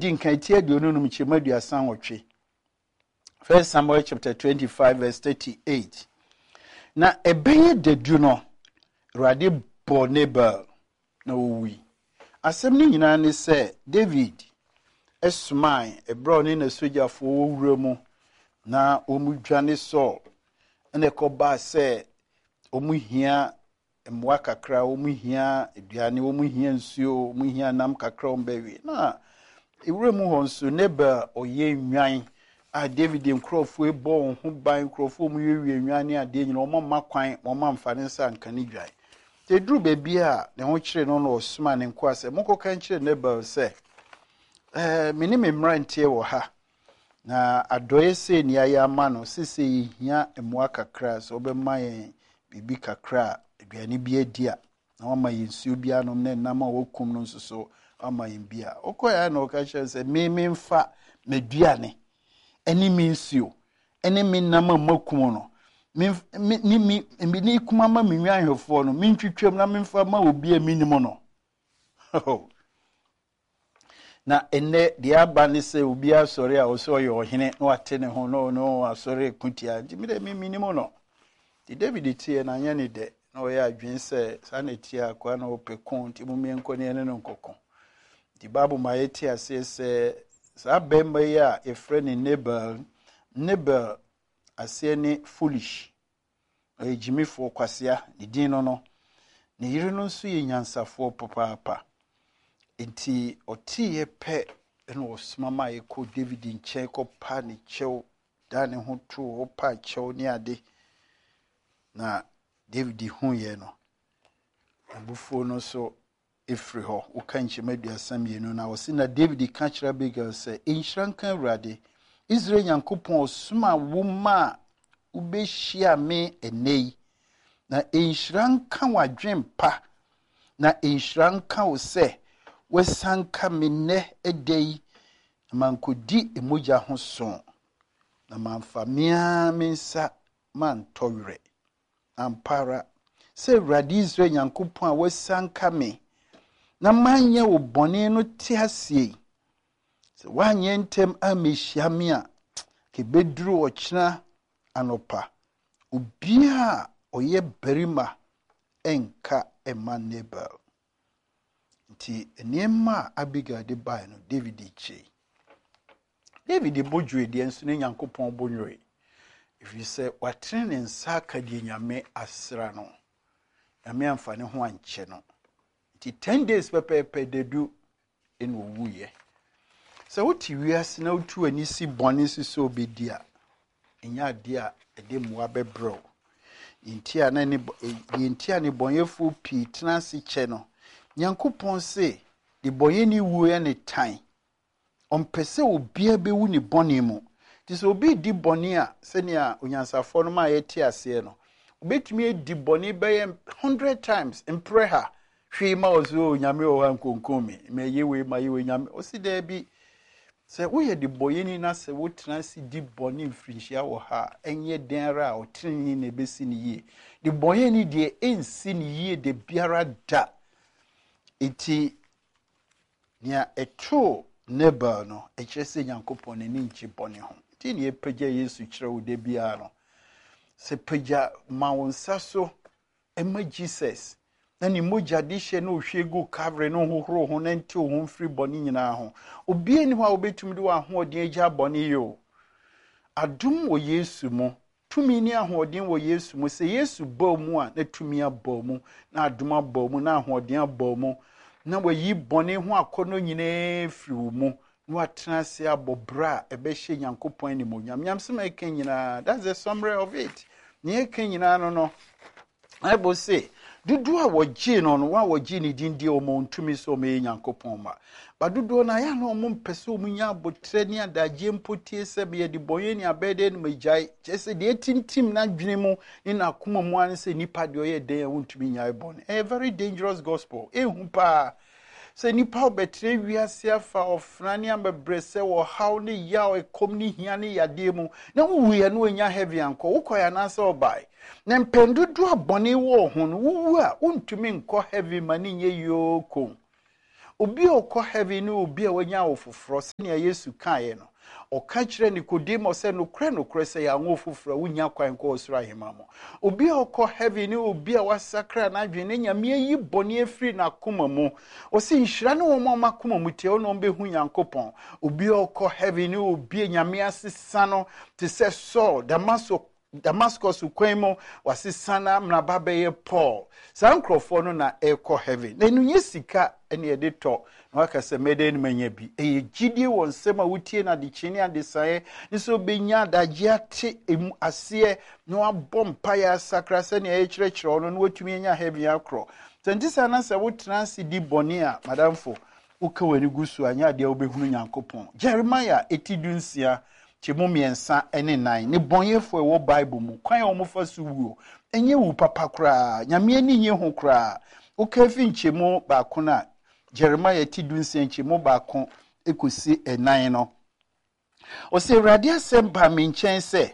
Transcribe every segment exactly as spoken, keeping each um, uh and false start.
din kan tie de onu no mchema aduasa nwotwe. First Samuel chapter twenty-five verse thirty-eight. Na ebeye dedu no Rade bo Nabal na owi. Asem ni nyina ne se David esman ebro ne na sojafo owura mu na omudwane Saul ene ko ba se omuhia emwa kakra omuhia aduane omuhia nsuo omuhia nam kakra ombewi na ewura mu ho nso Nabal oye nwan a David nkrofo ebo ho ban nkrofo mu yewie nwane ade nyina omo makwan omo mfane nsa nkani dwan te dru bebi a ne ho kire no no osuma ne nko ase moko kan kire Nabal se eh mini me mrantie wo ha na adoye se ni aya ma no sese hia emwa kakra so obema yen bibi kakra aduane bi adia na wama yensuo bi anom na nam a wokum no nsoso ama yen bia okoya na okache se me me mfa meduane eni mi nsuo eni mi nam amakum no mi ni mi ni kuma ma mi nwanhwefo no mi ntwitwam na mi mfa ma obi a minimo no na enne de aba ne se obi asori a oso ye ohene no ate ne ho no no asori kutia nti mi de mi minimo no di David tie na anya ne de na oya adwen se saneti akwa na opekon nti mu mienko ne ne nkokon di babu mayeti ase se sa bemba ya a friend Nabal Nabal ase ne foolish e jimifo kwasea di din no no ne yire no nso ye nyansafo papa enti otie pe eno osmama ye ko David nche ko pa ne chew da ne ho to opa chew ne ade na David hu ye no abufo no so efri ho ukanche maduasam ye no na wosi na David ka kira Abigail se enhrankan Awurade Israel Yankopon osuma woma ubehia me enei na enhrankan wadwen pa na enhrankan wo se wesanka me ne edei mankodi emoja ho so na manfamia mensa mantowre ampara se Awurade Israel Yankopon a wesanka me na manye wo bone no tiasie se wanye ntem amehia me a ke bedru ochina anopa ubia oye berima enka ema Nabal nti enema Abigail de bai no David che David bojwe de enso ne Yankopon bonwe if you say watrene nsa ka de nyame asra no nyame amfane ho anche no nti ten days pepepe dedu en wuye so wuti wiase na wutu ani si bone si so bedia enya de a ede muwa bebro nti ana ne nti ana bonyefo pi transi che no Yankopon se de boyeni wu ya ne tan ompese obia bewu ni bone mu ti so obi di bone a se ne a onyansafo no ma yeti ase no obetumi edi bone be one hundred times impre ha hwe ma ozo nyame o han konkomi me yewe ma yewe nyame osi da bi se wo ye di boyeni na se wo transi di bone mfrinhia wo ha enye denra o trinni na besi ni ye di boyeni de ensi ni ye de biara da iti nia eto Nabal no echese Yankopon ni nchi bone ho ti ni epeja Yesu kire wo de bia no se peja ma wonsa so ema Jesus na ni moja dishe no hwegu kavre no hohoro ho na nti ho mfiri bone nyina ho obi ani ho a obetum de wa ho odin agya bone yo adum wo Yesu mo tumi ni ahoodin wo Yesu mo se Yesu ba mu a na tumi aba mu na adum aba mu na ahoodin aba mu na wayi bone ho akono nyina firi mu no atrase abobra ebe hye Yankopon ni mo nyam nyam se ken nyina that's the summary of it ne ken nyina no no Bible say dudu a wogi no no wa wogi ni dindi o mo ntumi so me Yankopon ma ba dudu na ya no mo mpese o munya abotre ni adaje mpotie se be de boye ni abede ni majai chese de tintim na dwene mu ni na koma mu an se nipa de oye den wontumi nya bon a very dangerous gospel ehu pa se nipa obetre wiase afa ofrani ambebrese wo haw ni ya o kom ni hia ni yade mu na wuwu ya no nya heavy anko ukoya na se obai na mpendudu abone wo ho no wuwu a untumi nko heavy mani nye yoko obi okọ heaven ni obi a wanya ofoforo se ne Yesu kae no o ka kire Nicodemus se no kre no kre se ya ngo ofoforo wunya kwan ko osoro ahema mo obi okọ heaven ni obi a wasakra na adwene nyame yi bone afiri na koma mu o se nhira ne wo ma koma mu tie no be hu Nyankopon obi okọ heaven ni obi nyame asesa no te se Saul Damascus Damascus kwemo wasisana mnababa ye Paul sankrofo no na eko heaven na enu yesika ene ye to na waka se mede ni manya bi eye gidie won sema wutie na de chini ade sae nso benya dagye ate emu ase no abom pa ya sakra se ne ye kyerɛkyerɛ no no watumi nya heaven akro tentisa na se wotransi di boni a madamfo uka wani gusu anya de obehunu Nyankopɔn Jeremiah etidunsia Chimo miensa ene nine ne bonyefo e wo Bible mu kwan o mo fa so wuo enye wu papa kra nyame ni nye ho kra o ka fi nchemo ba ko na Jeremiah ti dunse nchemo ba ko ekosi e nine no o se Awurade asem ba me nchen se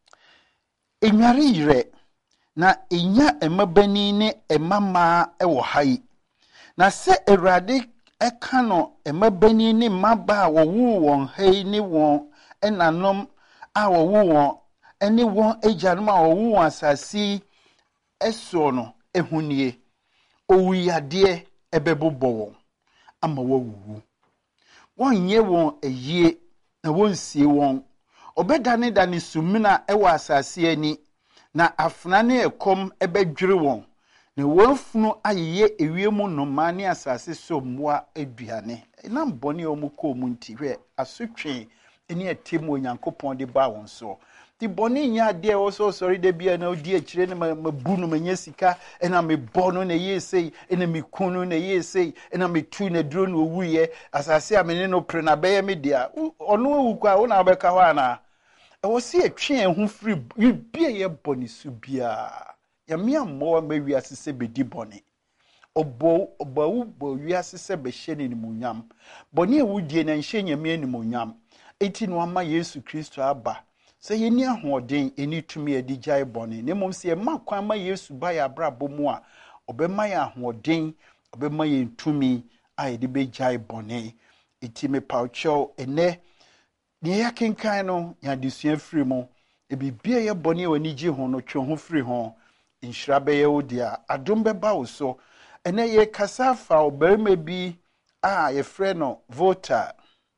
enware yire na enya emabani ne emama e wo hai na se Awurade eka no emabani ne maba wo wu won hai ne won enanom a wo won ene won ejanum a wo won asasi eso no ehunie owuyade ebebobo won ama wo wuwu won ye won eyie na won sie won obedane dane sumina ewa asasi ani na afna ne ekom ebedwere won na wonfunu ayeye ewiemu no mane asasi so moa aduane na mbone o mu ko mu nti hwe asotwe eni atem Onyankopɔn de ba won so ti boni nya de o so sorry de bia na odi akire ne mabu no manya sika ena me bono na yesei ena me kunu na yesei ena me tu na duro no wuye asase amene no pre na beye me dia ono wu kwa wo na beka ho ana e wo se atwe hu free bia ye boni su bia ya me ammo ma wi asese bedi boni obo obawu bo wi asese be hye ne munyam boni e wudie na nhye nyame ne munyam eti no ama Yesu Kristo aba se yeni ahoden eni tumi edi jai boni ne mom se ma kwan ma Yesu ba ya brabo mu a obema ya ahoden obema ye tumi a edi be jai boni eti me paucho ene ne ya kenkan no ya disua firi mu e bibia ye boni wani ji ho no twe ho firi ho inhira be ye odia adom be ba wo so ene ye kasafa oberima bi a ye frɛ no Voltaire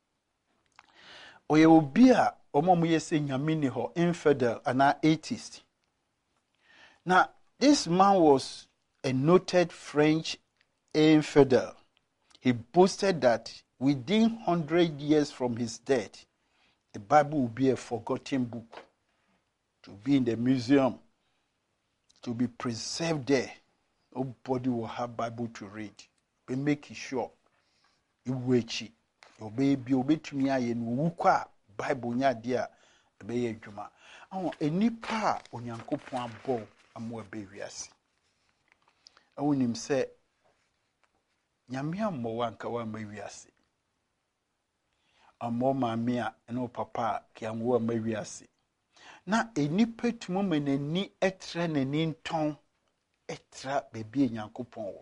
oye obi a omo yese nyame ni ho infidel and atheist. Now this man was a noted French infidel. He boasted that within one hundred years from his death the Bible will be a forgotten book to be in the museum, to be preserved there. Nobody will have Bible to read. Be making sure you wait. Your baby obetumi aye no wukwa Bible nya dia be ye dwuma awon enipa Onyankopon abo amo be wiase awonim se nyame ammo wanka wa ma wiase ammo maame a eno papa ki anwo ma wiase na enipa tumu manani etre nani nton etra bebi Onyankopon wo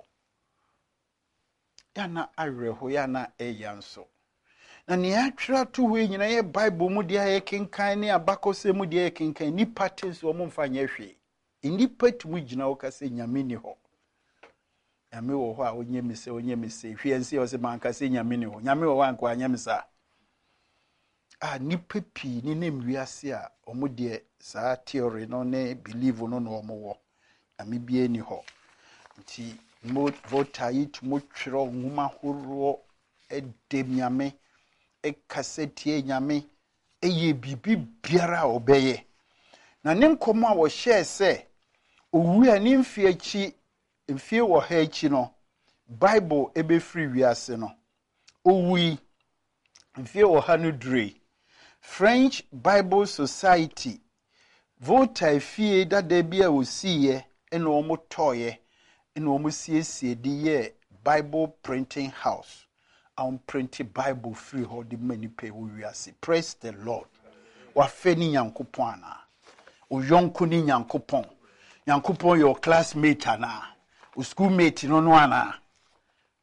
ya na awerho ya na eyanso na ne atwira to we nyina ye Bible mu dia ye kenkan ne abakose mu dia ye kenkan ni patents wo mfa nya hwe ni patumu gina wo kase nyame ni ho nyame wo ho a onye mise onye mise hwe nsi wo se man kase nyame ni ho nyame wo wan kwa nya misa a ni papi ni nem wiase a omo de sa theory no ne believe no no omo wo nyame bia ni ho nti mo vota yit mo twiro nwuma horo edem nyame e kaseti nyame eye bibi biara obeye na ne nkomo a wo share se owu ani mfie chi mfie wo ha chi no Bible ebe free wiase no owu mfie wo ha no dre French Bible Society Voltaire fie dada bia osiye ena omo toye ena omo siesie di ye Bible printing house on printed Bible free hold the many pay we wiase. Praise the Lord. Wa fe ni Nyankopon ana o yonko ni Nyankopon Nyankopon your classmate ana o schoolmate no no ana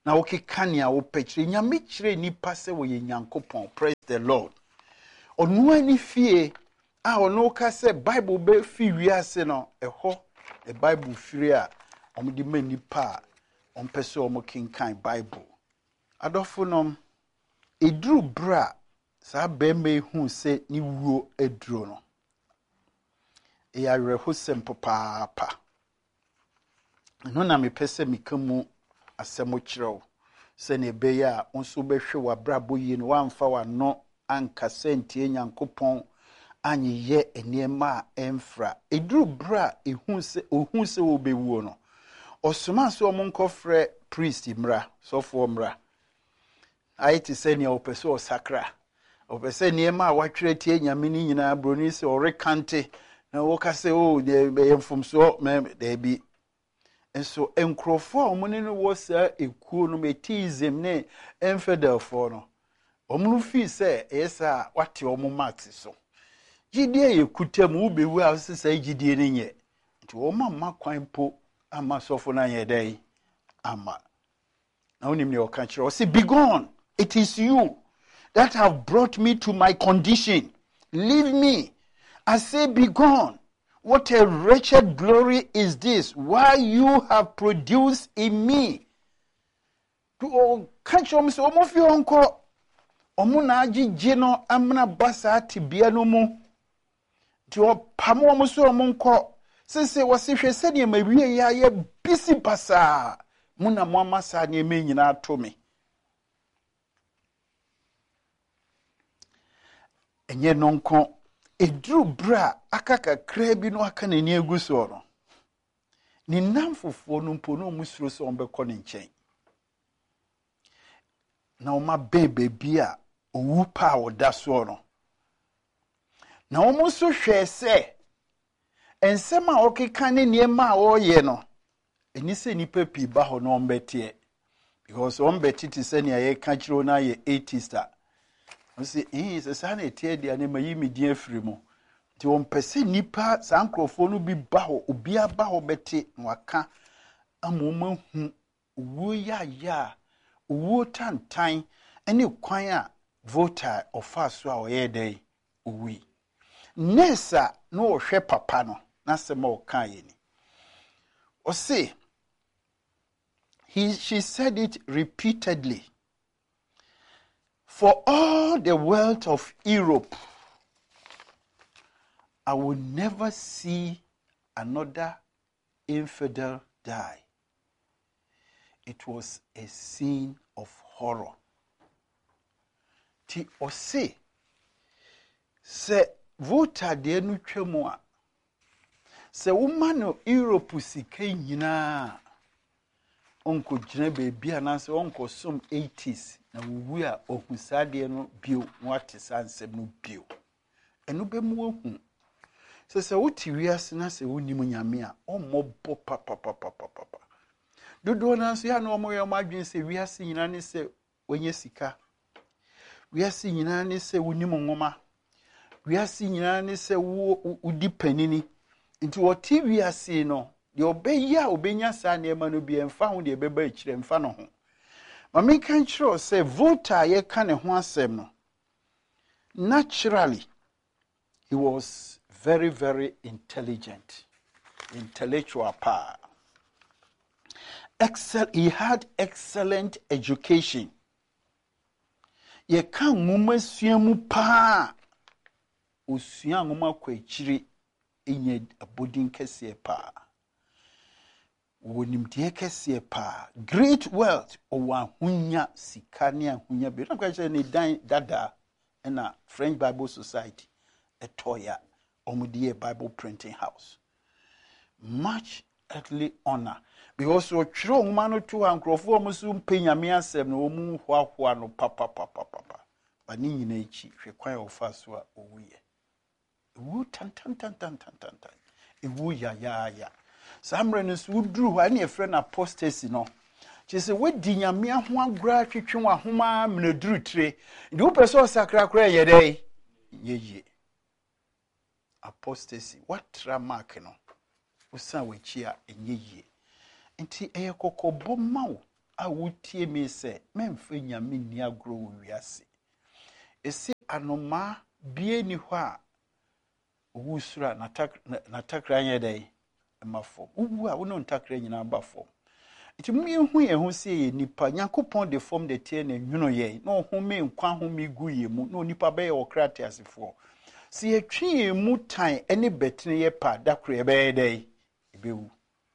na wokeka nea wopɛkyerɛ nyame kyerɛ nipa sɛ wɔyɛ nyankopɔn. Praise the Lord. Ɔno ani fie a ɔno ka sɛ Bible bɛ fi wiase no ɛhɔ e Bible firi a ɔmo de ma nipa a ɔmpɛ sɛ ɔmo kenkan Bible. Adɔfo nom eduru bra saa bɛma ehu sɛ ni wuo eduro no e awerɛho sɛm papaapa. Ɛno na mepɛ sɛ meka mu asɛm kyerɛw sɛ ne ɛbɛyɛ a nso bɛhwɛ w'abrabɔ yie no wamfa w'ano ankasa ntie Nyankopɔn anyeyɛ nneɛma a ɛmfra. Eduru bra ehu sɛ ohu sɛ wobɛwuo no ɔsoma sɛ ɔmo nkɔfrɛ priest mmra sɔfoɔ mmra. Ayɛ te sɛ nea ɔpɛ sɛ ɔsakra ɔpɛ sɛ nneɛma a watwerɛ tie nyame no nyinaa broni sɛ ɔrekante na wɔka sɛ o ɛyɛ mfomsoɔ daabi. Nso nkurɔfoɔ a ɔmo ne no wɔ saa ekuo no metism ne infidel-foɔ no ɔmo no fi sɛ ɛyɛ saa wate ɔmo marks so. Gyidie yɛ kuta mu wobɛwu a sɛ saa gyidie no nyɛ. Nti ɔmo ama kwan po ama sɔfo no anyɛ dɛn ama. Na wonim ne ɔka kyerɛ ɔsɛ be gone. It is you that have brought me to my condition. Leave me. I say be gone. What a wretched glory is this, why you have produced in me. To catch on so much your uncle. Omunaji gino amna basa tibia no mu. To pamo muso monko. Since was if you said you may be a busy basa. Muna mama sa ni me nyina to me. Enye nonko. Edru bra akaka krebi no aka na ni egu so no ni namfofo no mpo no musuro so ombekọ ne nchen na oma bebe bia owu pa oda so no na omo so hwe se ensem a okeka ne niema a oye no eni se nipa pi ba ho no ombete because ombete ti se ne ye ka kiro na ye eighties star. Ose eh se sa na etie dia ne mayi medin afiri mu. Ti won pese nipa sa nkrofo no bi ba ho obi aba ho bete na waka amoma hu wo ya ya wo tantan ene kwan a voter ofa so a oye dai owi. Nesa no ohwe papa no na se ma oka ye ni. Ose he she said it repeatedly. For all the wealth of Europe, I will never see another infidel die. It was a scene of horror. Ti ose se vota de nu twemu a se woman Europe sika nyina onko gyina beebi ananse onko som eighties na wuwu a ohusade no bio wate sansem no bio eno be mu ohu se se wuti wiase na se wonimu nyame a ommobɔ papa papa papa dodo nanso ya no omoye omadwen se wiase nyina ne se onye sika wiase nyina ne se wonimu ngoma wiase nyina ne se wo udi panini nti woti wiase no de obeya obenya sa na ema no bi emfa ho de beba akire emfa no ho mama kan kiro say voter ye ka ne ho asem no naturally he was very very intelligent intellectual power excel he had excellent education ye kan nwoma suamu pa osua nwoma kwa akire enye abodin kese pa wonimdie kese pa great wealth o ahunya sikane ahunya be na kwache ne dan dada na French Bible Society etoya omudie Bible printing house much earthly honor because o twiro nwoma no to ankrofo omusu mpanyame asem na omu hwahwa no papa papa papa ba ni nyina echi hwekwan ofa so a owuye ewu tan tan tan tan tan tan ewu ya ya ya samre no so duru hwa na efre na apostasy no chese wedi nyame ho agura twetwe wa homa mnaduru tire ndi wo peso sakra kra ye dai yeye apostasy what tramark no usa wechi a enyeye nti eye kokobo mawo a wotie me se memfa nyame ni agro wo wiase ese anoma bie ni hɔ a wusura natakra nyɛ dai mafo uwu a wono ntakra nyina ba fo iti mu yehu ye ho se ye nipa Nyankopɔn de form de tie na nwuno ye na ohome nkwa home gu ye mu na nipa be ye okrate asefo si ye twi ye mu tan ene betene ye pa dakro ye be dai ebewu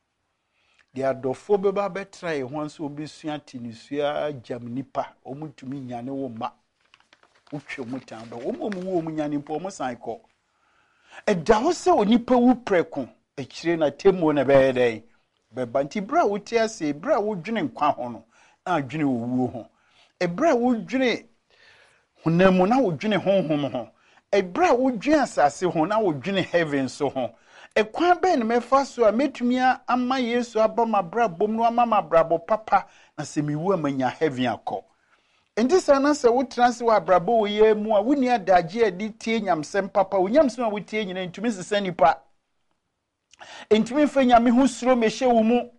de adofo be ba betra ye ho nso obesua tinisua jam nipa omutumi nyane wo ma utwe mu tan do omo mu wo mu nyane po mo san ko eda ho se onipa wu preko ekire na temo na be dai beba nti bra wotia se bra wodwene nkwa ho no na adwene owuo ho e bra wodwene hunamu na wodwene honhom ho e bra wodwene asase ho na wodwene heaven so ho e kwan be ne mefa so a metumi ama Yesu aba ma bra bom no ama ma brabo papa na se miwu amanya heaven akọ enti sana se wo transe wa brabo wo ye mu a woni adagye adi tie nyamsem papa wonyamsem a wotie nyina ntumi sesa nipa entimi fa nyame ho suro mehye wo mu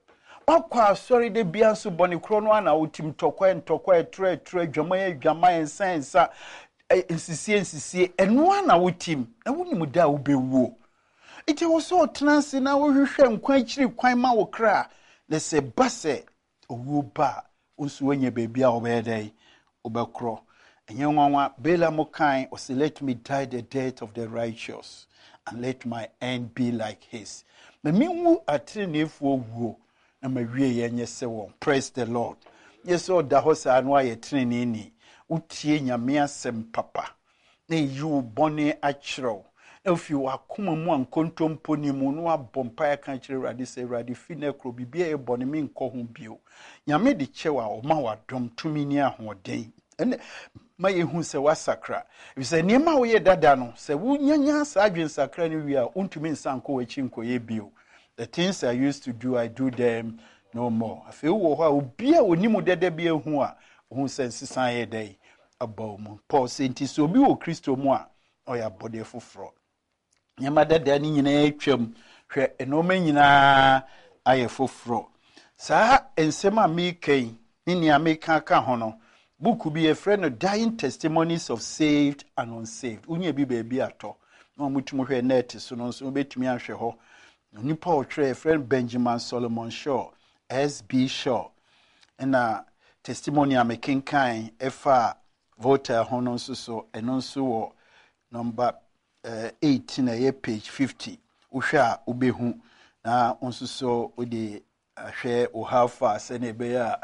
akwa sorry de bia so bone kro no ana wotim tokwa ntokwa etre etre adwama adwama ensensa ensisie ensisie eno ana wotim na wonim da wo bewuo ite wo so transe na wo hwehwe nkwa akiri kwan ma wo kra le se base owo ba unsu wenye baby a obedai obekro enye nwanwa bela mokan o say let me die the death of the righteous and let my end be like his me minwu atrenefu owo na mawie ye nye se won praise the Lord yes o da ho sa no aye trene ni utie nyame asem papa na yu bone achiro na ofi wakoma mu ankontompo ni mu no abompa ya kan kire radi se radi finekro bibia e bone mi nko ho bio nyame de chewa o ma wadom tumi ni ahoden ene ma yehu se wasakra if se niema wo ye dada no se wunyanya sa adwen sakra ni wi a untumi nsanko wachi nko ye bio the things I used to do I do them no more afi wo ho a obi a onimu dada bi ehu a hu se nsisan ye dai abaw mu Paul senti so obi wo Kristo mu a oya bode foforo nyama dada ni nyina atwam hwe enoma nyina aye foforo sa ensema mi kan ni ni ameka ka ho no book bi a friend of dying testimonies of saved and unsaved unye bi ba bi ato no mutumo hwe net so no so betumi ahwe ho nipa o three friend Benjamin Solomon Shaw S B Shaw and a testimony amaking kan efa voter ho no so so eno so wo number uh, eight na ye page fifty uhwe a obehu na onso so odi ahwe o hafa se na be ya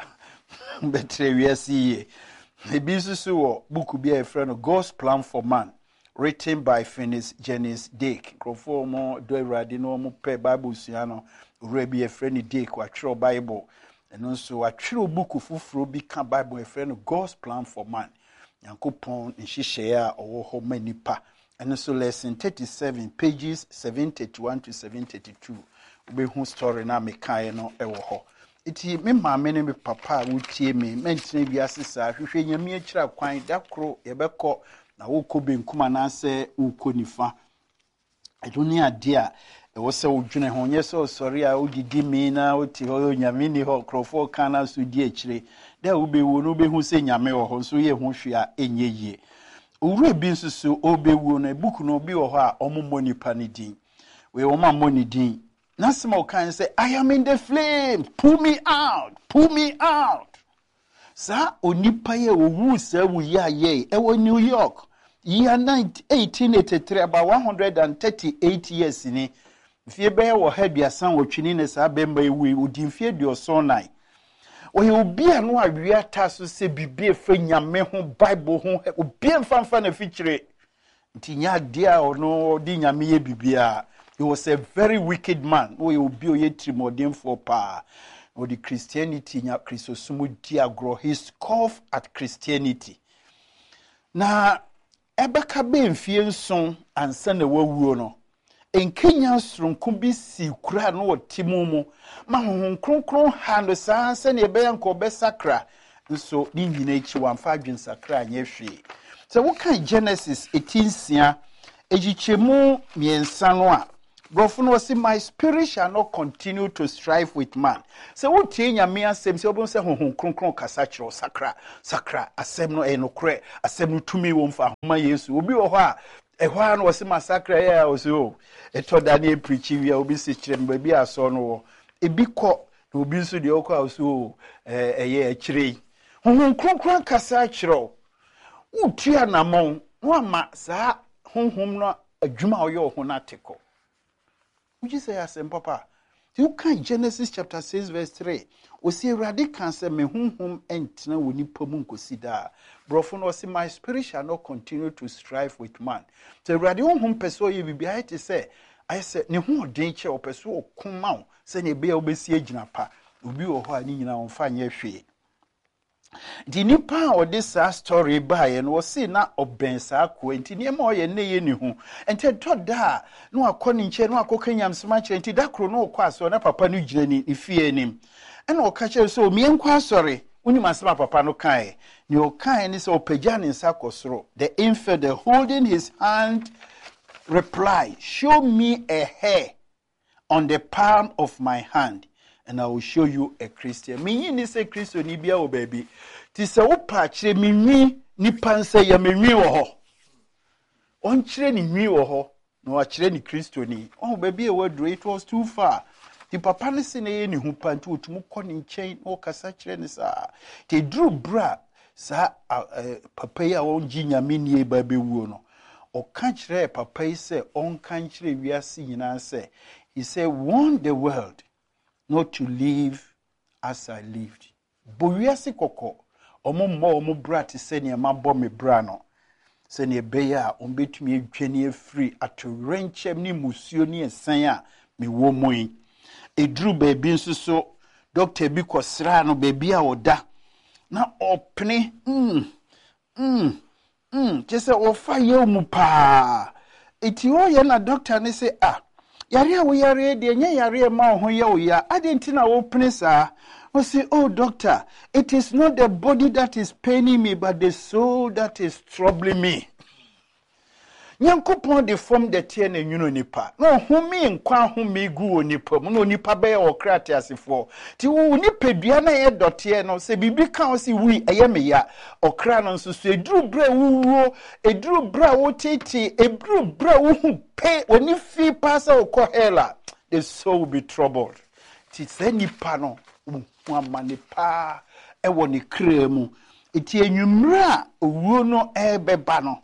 betre wiase ebi so wo book bi a friend God's Plan for Man written by Phineas Jennings Dake crofo mo do awrade no mo pe Bible sua no ore bi a friend Dake wa twere Bible eno so wa twere book fufuro bi ka Bible a friend God's Plan for Man Yankopon nhihye a owo ho manipa eno so lesson thirty-seven pages seven thirty-one to seven thirty-two obehu story na mekai no ewo ho iti me maame ne me papa wotie me mentene bi asesa hwehwe nyame akira kwan dakro yebekọ na wokọ benkuma na se wokọ nifa edoni ade a ewo se wodwene ho nye se osori a odidi mi na oti ho nyame ni ho krofo kana so di akire da obewo no obehu se nyame wo ho so ye ho hwe a enye yie owura bi nsusu obewo na book no bi wo ho a omommo nipa ne din we wo ma mo ne din Nasimo can say, I am in the flame. Pull me out. Pull me out. Sa onipa ye owu se wu ya ye. Ewo New York. Year eighteen eighty-three, about one hundred thirty-eight years ni. Fie be wo hebia san wo twini ne sa bemba ewu udi fie di osonai. Oye obi anu awia taso se bibie fa nyame ho Bible ho obi mfamfa na feature. Nti nya dia ono di nyame ye bibia. He was a very wicked man. Oh, he will be a trimodem for power. Or the Christianity, nya Christosumu diagro. He scoffed at Christianity. Na ebeka be mfie nson ansa na wawuo no. Enkenya sronko bi si kura no otimumu. Ma honhon kronkron ha no saa se na ebe yanko be sakra. Nso ni nyina echi wamfa adwen sakra anye hwe. So what kind Genesis eighteen sia ejichemu miensa no a Brofun was say, my spirit shall not continue to strive with man. So what tienya me asem se obon se honhon kronkron kasa kiro sakra sakra asem no enokre asem no tumi wo mfa homa Yesu obi wo ho a ehwa no was massacre ya o so eto Daniel preachi wi obi se kire no ba aso no wo ebi ko na obi nso de okwa o so eh eye akire honhon kronkron kasa kiro utia namon no ama sa honhom no adwuma oyo ho na teko. Would you say as papa? You can Genesis chapter six verse three. We see radical say me hum hum entina woni pomu nkosida. Brofo no say my spirit shall not continue to strive with man. So radio hum peso ye bibia te say I say ne hu den che opeso okuma say ne bia obesi agina pa. Obi wo ho ani nyina wonfa nya hwe. The nipa or this story by and was see na obensa ko enti ne ma oye ne ye ni hu enti to da no akoni nche no akokanyam sma kire enti da kro no kwa so na papa no gire ni ifie nim ena o ka kire so mie nkwa sori unim asema papa no kan ni o kan ni so opagya ni nsa kosoro the infidel holding his hand replied, show me a hair on the palm of my hand and I will show you a Christian. Me ni say Christian ni bia o baby. Ti se wo pa kire me nwi ni panse ya me nwi wo ho. On kire ni nwi wo ho, na wa kire ni Christian ni. Oh baby e wadro it was too far. Ti papa ne se ne ye ni hu panti otumu kɔ ni nkyɛn o kasa kire ni sa. Ti dru bra sa papa ya won gi nyame ni e ba bewuo no. O kan kire papa yi se on kan kire wiase nyina se. He said, warn the world not to live as I lived. Bowiase koko omo mo omo bra te se ne ma bo me bra no. Se ne be ya on betumi adwane afiri atorenchem ni musuo ni ensan a me wo moyi. Edru baby nso so doctor bi kosra no baby a oda na opne mm mm mm kese ofa ye mu pa. Eti o ye na doctor ne se ah yare wo yare de nye yare ma ho ye wo ya adenti na wo pene sa o say oh doctor it is not the body that is paining me but the soul that is troubling me. Nyankopon de form the tie na nwuno nipa no humi nkwa humi gu onipa mu no nipa be o krate asefo ti wo nipa dua na ye dote no se bibi kan o si wi eye me ya okra no nso so eduru bra wuwo eduru bra wo titi eduru bra wo hu pe oni fi pasa okọ hela the soul will be troubled. Ti se nipa no hu amane pa e wo ni kra mu eti enwumra owuo no e beba no.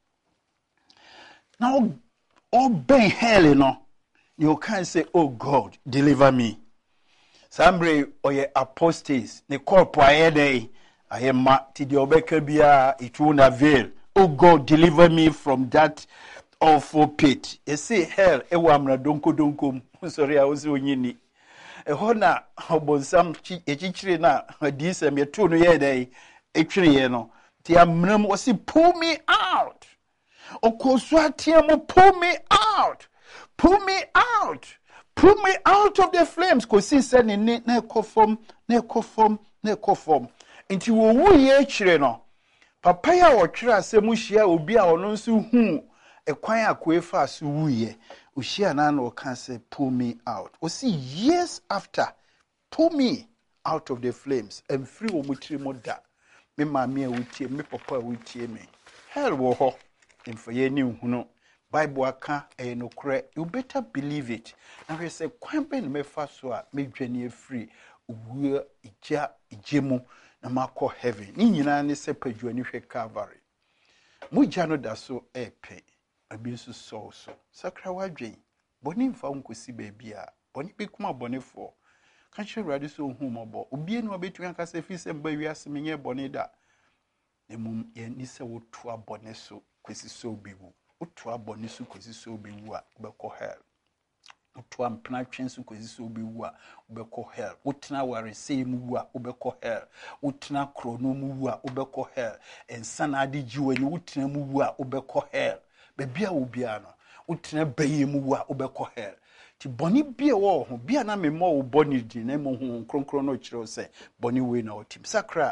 Now, oh, ben hell, you know, you can't say, oh God, deliver me. Somebody or your apostates, they call Poyede, I am Tidiobekabia, it won't avail. Oh God, deliver me from that awful pit. You see, hell, Ewamra donko donko, sorry, I was winning. A hona, about some chichri na, this and your two year day, a tree, no. Tiamnum was he pull me out. Okoswatiamo, pull me out, pull me out, pull me out of the flames. Kosi said in ne conform, ne conform, ne conform. Into wo ye chire no. Papa ya wo twira semuhia obi a ono nso hu ekwan akwefa so wuye. Uhia na no kan say pull me out. O see years after, pull me out of the flames and free wo mutiri moda. Me mama e wutie, me papa wutie me. Hell wo ho. In for ye new no Bible aka e no kre you better believe it. Now we say kwan ben me fa so a me dwane free wu ija ijemu na makọ heaven. Ni nyina ne se padwane hwe Calvary. Mu ja no da so e pe abi so so so. Sakra wadwen. Boni mfa nkosi baabi a boni bi kuma boni fo. Ka che rade so hu mobo. Obi enu obetu aka se fi se mba wiase menye boni da. Emum ye ni se wotu abone so kwesi so biwu wotu abone so kwesi so biwu a ubekọ hell wotu ampna twen so kwesi so biwu a ubekọ hell wotena ware sei mu wu a ubekọ hell wotena krono mu wu a ubekọ hell ensana ade jiwani wotena mu wu a ubekọ hell bebia wo bia no wotena baye mu wu a ubekọ hell ti boni bia wo ho bia na memo wo boni di na mo ho kronkron no kire se boni we na otim sakra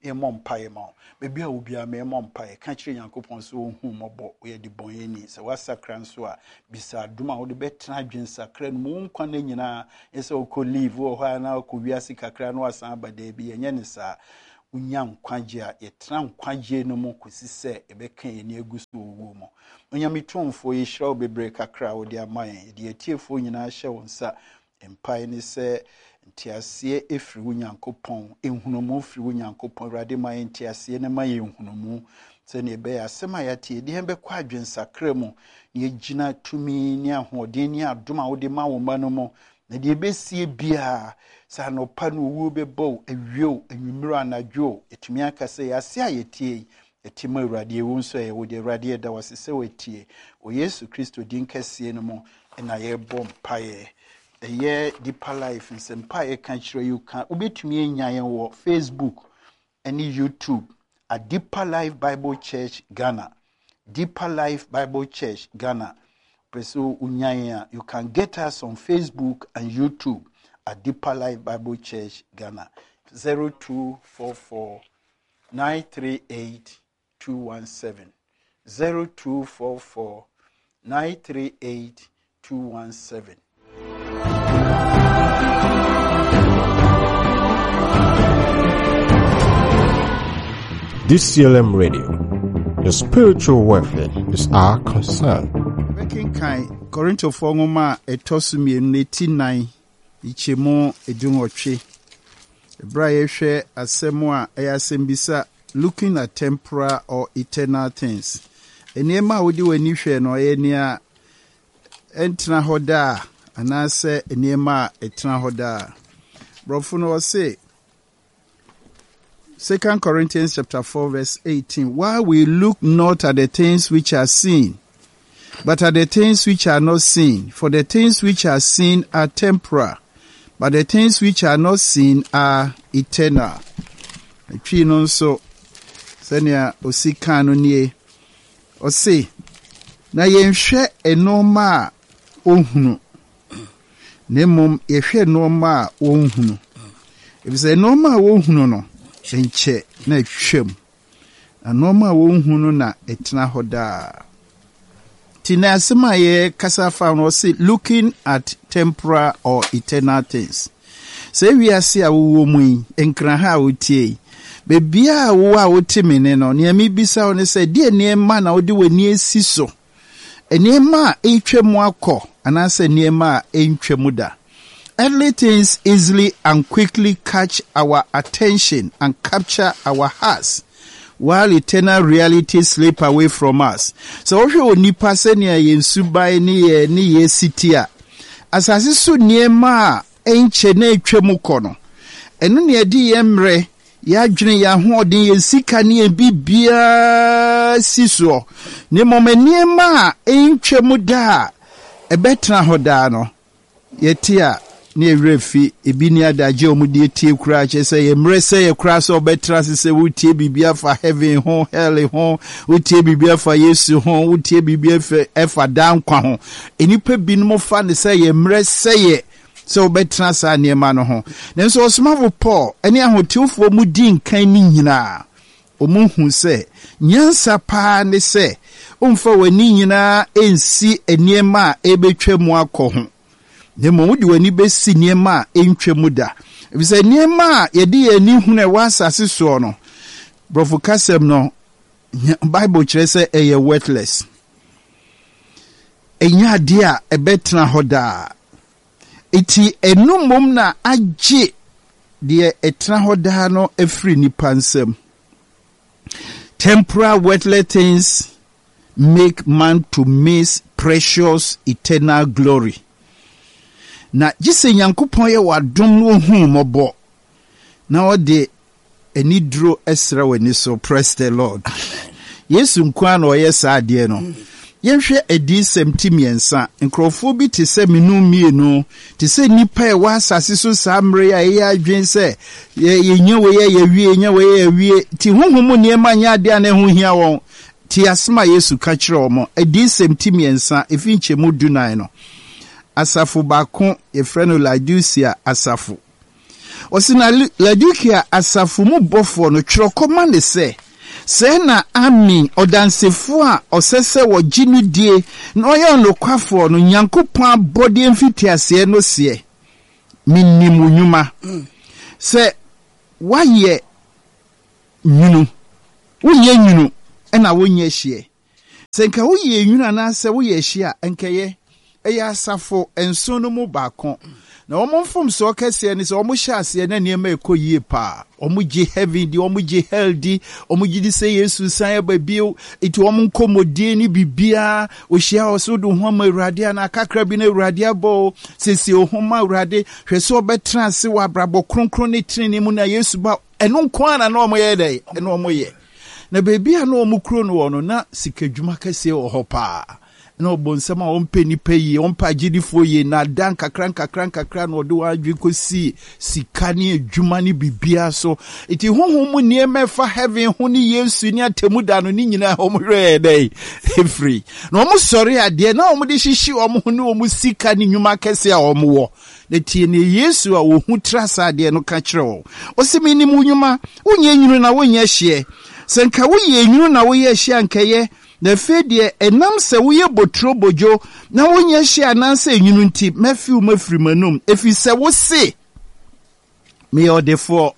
emom pae ma bebi a obi a me emom pae ka kire Nyankopɔn so ohu mɔbɔ we de bon yeni se wasakra nso a bisa duma wo de betra adwen sakra no mu nkwa na nyina ese okɔ leave wo ha na okɔ wiase kakra no asan abada bi enye ne sa unya nkwagye a yetra nkwagye no mu kosi se ebeka yeni aguso wo mu onyame tonfo yi hira obebre kakra wo de amaye de atiefo nyina hye wonsa empae ni se ntiasie efiri wo Nyankopɔn enhunumu firi wo Nyankopɔn rade ma ntiasie ne ma ye enhunumu se ne be asema yate de hembe kwa adwensakra mu ne gina tumi ne ahoden ne adoma wo de ma wo ma no mu na de besie bia sa no pa no wo bebo awio anwumiro anadwo etumi aka se yase ayetie etima urade wo nso e wo de urade da wasese wetie o Yesu Kristo din kase no mu na ye bom paye eye Deeper Life nsempa e kan kire you kan obetumi enya yen wo Facebook and YouTube at Deeper Life Bible Church Ghana. Deeper Life Bible Church Ghana. Preso unyanya, you can get us on Facebook and YouTube at Deeper Life Bible Church Ghana. zero two four four nine three eight two one seven. zero two four four nine three eight two one seven. This C L M Radio, your spiritual welfare is our concern. Working kind, Korinto Fongoma, a tosumi in eighteen nine, Ichemo, a dungoche. A braye share a semua, a sembisa, looking at temporal or eternal things. A nema would do a new share no enia entra hoda, and I say a nema etna hoda. Brofuno say, Second Corinthians chapter four verse eighteen. While we look not at the things which are seen, but at the things which are not seen. For the things which are seen are temporal, but the things which are not seen are eternal. Twi no so senia osika no nie. Ose na yenhwe enoma a ohunu. Nemom yehwe enoma a ohunu. Ebise enoma a ohunu no enche na twem anoma wo hunu na etna hoda tina asema ye kasa fa no say looking at temporal or eternal things say we ase a wo mu enkran ha wotie be bia wo a wotimene no ne mi bisa one say de ne ma na wode wani esi so ene ma etwem akọ anase ne ma entwem da. Earthly things easily and quickly catch our attention and capture our hearts, while eternal realities slip away from us. So, if you ni pasenia yen subai ni ni ye sitia, as as so near ma enche ne tremukono, and no near di emre ya dwene ya hoden ye sika ne bibia siso, ne momenie ma enche muda e betra hoda no yetia ne refi ebi ni adaje omudie tie kura che se ye mre se ye kura so betra se wutie bibia fa heaven ho hell ho wutie bibia fa Yesu ho wutie bibia fa efa dan kwa ho enipa binum fa ne se ye mre se ye so betra sa ne ma no ho nenso osmavo Paul eni ahotiufo mu di nkan ni nyina omuhu se nyansa pa ne se umfa wani nyina ensi eniema ebetwemu akọ ho nemo wudi wani besi niema entwemu da ebise niema yedi yani hunu e wasase so no brofo kasem no Bible kire se eye worthless enya de a ebetra hoda eti enumom na agye de etra hoda no afri nipa nsem. Temporal worthless things make man to miss precious eternal glory. Na jise Nyankopon ye wadom no hu mobo na ode enidro esra wani so. Praise the Lord. Yesu nkwa na oye sa ade no yenhwe edi semtimiensa nkrofo bi te se minu mienu te se nipa e wa asase so samre ya ye adwen se ye nyewe ye ye wie nyewe ye wie ti honhom ne ma nya ade na hu hia won ti asema Yesu ka kire omo edi semtimiensa efi nchemu dunai no asafu bakon efreno Laodicea asafu Osina Ladukia asafumu bofo no twrokoma ne se se na amin odansefo a osese wo ginu die na oye no kwafo no Nyankopon abode mfitiase no se minnimu nyuma se waye nyunu wonye nyunu na wonye hie se nka woye nyunu na se woye hie a nkeye eya asafo enso no mu baako na omomfom so kase ni so omohyase na niema ekoyie pa omogi heavy di omogi healthy omogi di say Yesu san babio iti omnkomodie ni bibia ohia osudu homa urade na kakra bi na urade abo sesi ohoma urade hwese obetra se wa brabo kronkron ni treni mu na Yesu ba eno nko na na omoye dai eno omoye na bibia na omukro no wono na sikadwuma kase ohopa no bonsama ompeni peyi ompa gidifo ye na dan kakran kakran kakran no do adwi kosi sikani adwuma ni bibia so iti honhom ne mefa heaven ho ni Yesu ni atemuda no ni nyina omhwe dai free no omo sori ade na omo de hihyi omo ho ni omo sika ni nyuma kese a omo wo na tie ne Yesu a wo hu trasa ade no ka kire wo osimi ni mu nyuma wonye nyunu na wonye hye senka woye nyunu na woye hye ankaye na fedie enam se woye botro bojo na wonye hye ananse enyunu nti mafiu mafiri manum efi se wo se me odefo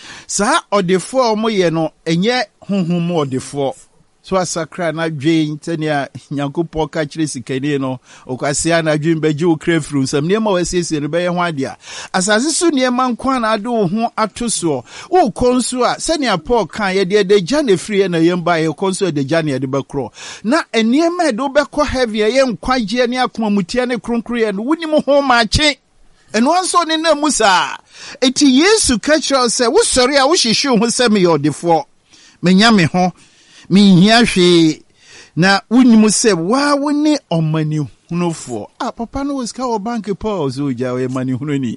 sa odefo mo ye no enye honhom odefo so asakra na dwen tania Nyankopon ka kire sikani no okwasia na dwen baji o krefru sam ne ma wasiesie ne beye ho ade a asase so ne ma nkwa na ade ho atoso o konso a senia Paul kan ye de de jane free na yemba ye konso de jane de bakro na eniema de obekọ heavy ye nkwaje ne akoma mutia ne kronkro ye no wunim ho maache eno anso ne na musa eti Yesu ka kire se wo sori a wo hihye ho se me yodefo menya me ho mi hiahwe na wunimu se wa woni omani hunofo ah papa no was ka o bank pause o ja we mani hunoni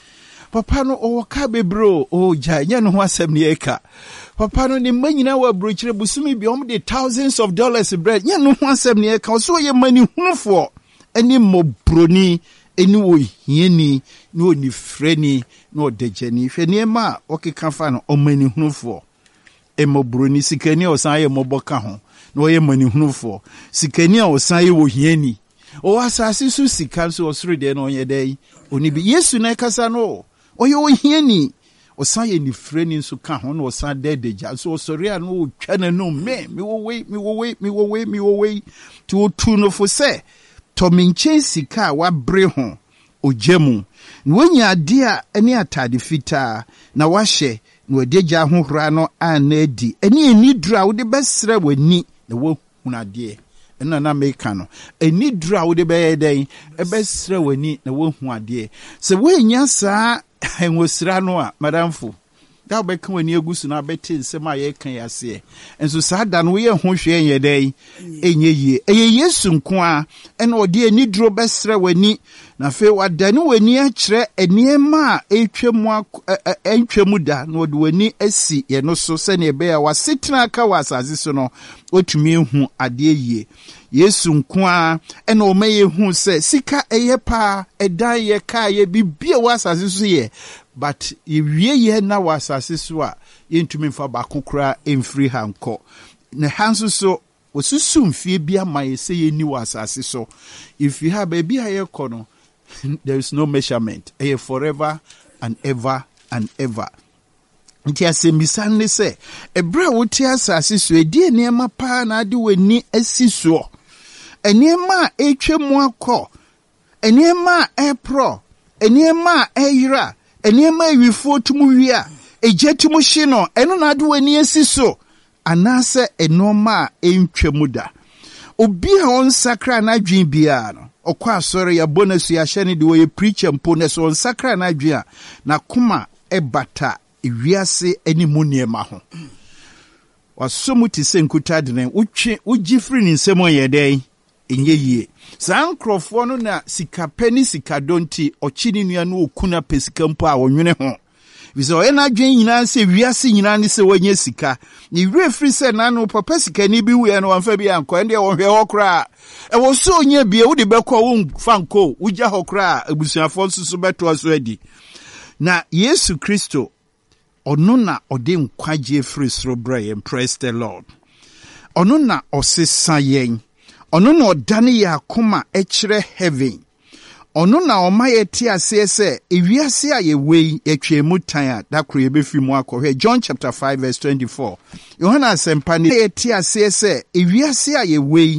papa no o ka bebro o ja nya no ho asem ne eka papa no ni manyina wa brochire busumi bi om de thousands of dollars bread nya no ho asem ne eka so ye mani hunofo eni mobroni eni wo hieni ni oni freni no dejani hwe ne ma o keka fa no omani hunofo emobroni sikani osan ye moboka ho na oye manihunufo sikani osan ye wohiani o asase su sika so osoro de na onye dai oni bi Yesu na kasa no oye wohiani osan ye ni freni so ka ho na osan dedeja so osori a no twa na no me me wo we me wo we me wo we me wo we to tu no fo se to minche sika wa bre ho ojemu wonya ade a ene atade fita na wahye no deja ho hura no anadi eni eni dura wo de besre wani na wo hunade ena na meka no eni dura wo de be den e besre wani na wo huade se wo nya saa enwosira no a madamfo da be kan wani egusu na beti nsem a ye kan yase enso saa da no ye ho hwe ye den enye yie eye Yesu nko a ena ode eni duro besre wani na fe wadane wani a kire eniema a etwemu entwemu da na ode wani asi ye no so se ne be ya wasetena aka wasase so no otumi hu ade yie Yesu nko a ena o maye hu se sika eye pa edan ye ka ye bibie wasase so ye but ewie ye na wasase so a yentumi mfa bakokura emfiri hanko na hanso so osusum fie bia maye se ye ni wasase so if you have a bia ye kono there is no measurement eh forever and ever and ever nti asembisa ne se ebra woti asase so edi enema pa na ade wani asiso enema etwemu akọ enema epro enema eyira enema ewifo tumu wia ejetumu hye no eno na ade wani asiso anase enoma entwemu da obi a on sakra na dwen bia no okwa asore ya bonus ya hye ne de wo preacher mpo ne so on sakra na dwen a na kuma ebata ewiase animu niema ho wasomu ti senkuta dene utwe ugifri ni nsemo yedai enye yie san krofo no na sika pani sika donti ochini nua no okuna pesika mpo a wonwene ho biso e na dwen nyina se wiase nyina ne se wanye sika ni refri se na no papa sika ni bi wu no amfa bi anko ende wo hwe hokra e wo so onye bia wo de bekọ wo fanko ugya hokra abusuafo nsusu beto so adi Na Yesu Kristo ono na ɔde nkwagye firi soro brɛ yɛn. Praise the Lord. Ono na ɔsesa yɛn. Ono na ɔdane yɛ akoma ɛkyerɛ heaven. Ono na ɔma yɛte aseɛ sɛ ewiase a yɛwei yɛtwa mu tan a dakoro yɛbɛfi mu akɔhwɛ. John chapter five verse twenty-four. Yohana asɛmpa ne yɛte aseɛ sɛ ewiase a yɛwei